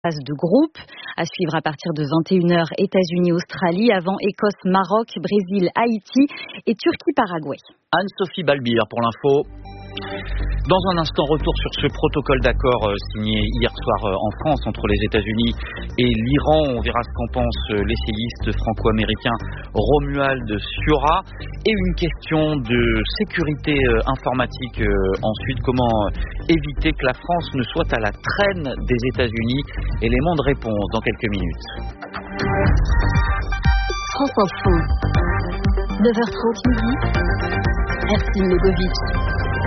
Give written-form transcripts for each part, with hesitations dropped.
Phase de groupe, à suivre à partir de 21h, États-Unis, Australie, avant Écosse, Maroc, Brésil, Haïti et Turquie, Paraguay. Anne-Sophie Balbir pour l'info. Dans un instant, retour sur ce protocole d'accord signé hier soir en France entre les États-Unis et l'Iran. On verra ce qu'en pense l'essayiste franco-américain Romuald Siora. Et une question de sécurité informatique ensuite. Comment éviter que la France ne soit à la traîne des États-Unis? Élément de réponse dans quelques minutes. France Info, 9h30 midi, Ersin Legovic.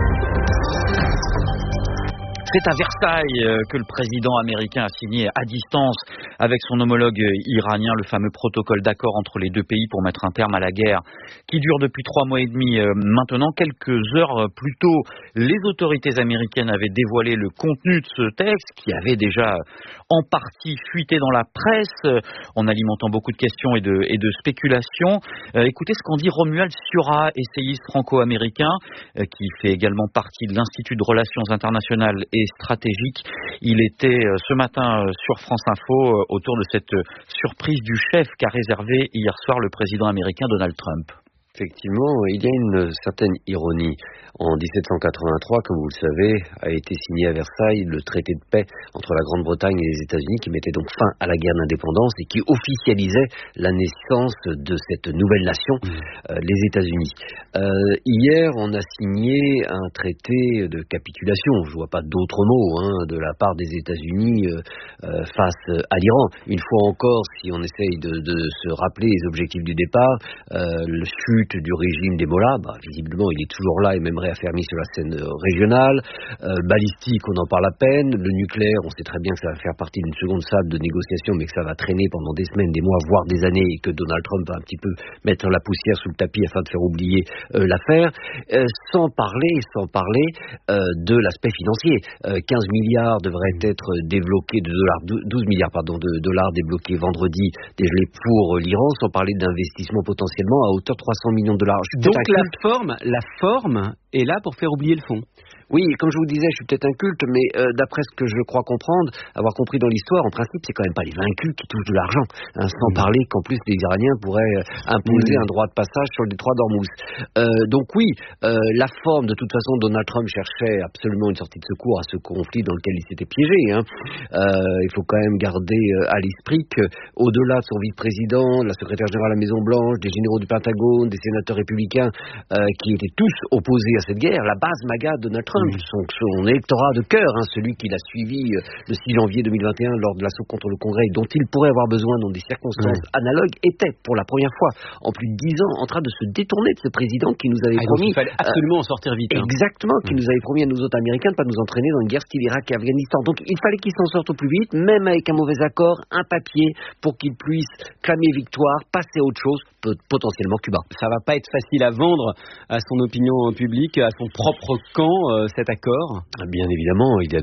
C'est à Versailles que le président américain a signé à distance avec son homologue iranien le fameux protocole d'accord entre les deux pays pour mettre un terme à la guerre qui dure depuis 3 mois et demi maintenant. Quelques heures plus tôt, les autorités américaines avaient dévoilé le contenu de ce texte qui avait déjà en partie fuité dans la presse en alimentant beaucoup de questions et de spéculations. Écoutez ce qu'en dit Romuald Siora, essayiste franco-américain qui fait également partie de l'Institut de Relations internationales et stratégique. Il était ce matin sur France Info autour de cette surprise du chef qu'a réservé hier soir le président américain Donald Trump. Effectivement, il y a une certaine ironie. En 1783, comme vous le savez, a été signé à Versailles le traité de paix entre la Grande-Bretagne et les États-Unis qui mettait donc fin à la guerre d'indépendance et qui officialisait la naissance de cette nouvelle nation, les États-Unis. Hier, on a signé un traité de capitulation, je vois pas d'autres mots, de la part des États-Unis face à l'Iran. Une fois encore, si on essaye de se rappeler les objectifs du départ, le chute du régime des Mollahs, visiblement il est toujours là et même réaffermi sur la scène régionale. Balistique, on en parle à peine. Le nucléaire, on sait très bien que ça va faire partie d'une seconde salle de négociation, mais que ça va traîner pendant des semaines, des mois, voire des années, et que Donald Trump va un petit peu mettre la poussière sous le tapis afin de faire oublier l'affaire. Sans parler de l'aspect financier. 15 milliards devraient être débloqués de dollars, 12 milliards de dollars débloqués vendredi, dégelés pour l'Iran, sans parler d'investissements potentiellement à hauteur de 300 millions de dollars. Donc la forme est là pour faire oublier le fond. Oui, comme je vous disais, je suis peut-être inculte, mais d'après ce que je crois comprendre, avoir compris dans l'histoire, en principe, c'est quand même pas les vaincus qui touchent de l'argent. Sans parler qu'en plus, les Iraniens pourraient imposer un droit de passage sur le détroit d'Ormuz. Donc oui, la forme, de toute façon, Donald Trump cherchait absolument une sortie de secours à ce conflit dans lequel il s'était piégé. Il faut quand même garder à l'esprit qu'au-delà de son vice-président, de la secrétaire générale à la Maison-Blanche, des généraux du Pentagone, des sénateurs républicains qui étaient tous opposés à cette guerre, la base MAGA de Donald Trump, son électorat de cœur, celui qui l'a suivi le 6 janvier 2021 lors de l'assaut contre le Congrès, dont il pourrait avoir besoin dans des circonstances analogues, était pour la première fois en plus de 10 ans en train de se détourner de ce président qui nous avait promis... Il fallait absolument en sortir vite. Exactement, qui nous avait promis à nous autres Américains de ne pas nous entraîner dans une guerre style Irak et Afghanistan. Donc il fallait qu'il s'en sorte au plus vite, même avec un mauvais accord, un papier, pour qu'il puisse clamer victoire, passer à autre chose, potentiellement Cuba. Ça va pas être facile à vendre à son opinion publique, à son propre camp, cet accord. Bien évidemment, il y a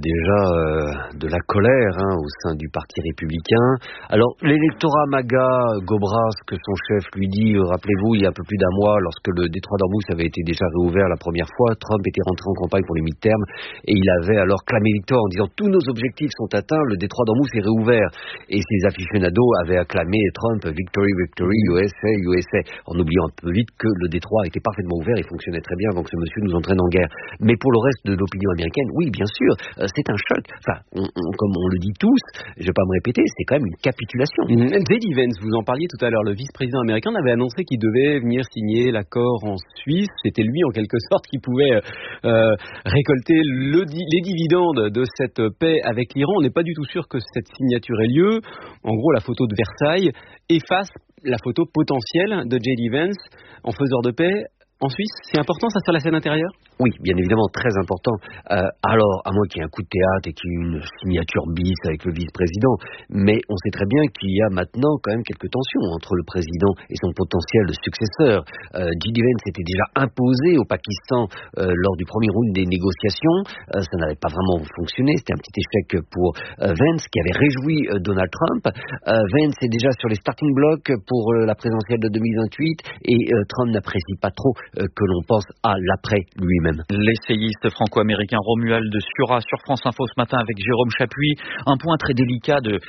déjà de la colère au sein du Parti républicain. Alors, l'électorat MAGA gobera ce que son chef lui dit. Rappelez-vous, il y a un peu plus d'un mois, lorsque le détroit d'Ormuz avait été déjà réouvert la première fois, Trump était rentré en campagne pour les midterms et il avait alors clamé victoire en disant tous nos objectifs sont atteints, le détroit d'Ormuz est réouvert. Et ses aficionados avaient acclamé Trump victory, victory, USA, USA, en oubliant un peu vite que le détroit était parfaitement ouvert et fonctionnait très bien avant que ce monsieur nous entraîne en guerre. Mais pour le reste de l'opinion américaine, oui, bien sûr, c'est un choc. Enfin, comme on le dit tous, je ne vais pas me répéter, c'est quand même une capitulation. J.D. Vance, vous en parliez tout à l'heure, le vice-président américain avait annoncé qu'il devait venir signer l'accord en Suisse. C'était lui, en quelque sorte, qui pouvait récolter les dividendes de cette paix avec l'Iran. On n'est pas du tout sûr que cette signature ait lieu. En gros, la photo de Versailles efface la photo potentielle de J.D. Vance en faiseur de paix en Suisse. C'est important, ça, sur la scène intérieure? Oui, bien évidemment, très important. Alors, à moins qu'il y ait un coup de théâtre et qu'il y ait une signature bis avec le vice-président, mais on sait très bien qu'il y a maintenant quand même quelques tensions entre le président et son potentiel successeur. J.D. Vance s'était déjà imposé au Pakistan lors du premier round des négociations. Ça n'avait pas vraiment fonctionné, c'était un petit échec pour Vance, qui avait réjoui Donald Trump. Vance est déjà sur les starting blocks pour la présidentielle de 2028 et Trump n'apprécie pas trop que l'on pense à l'après lui-même. L'essayiste franco-américain Romuald Siora sur France Info ce matin avec Jérôme Chapuis. Un point très délicat de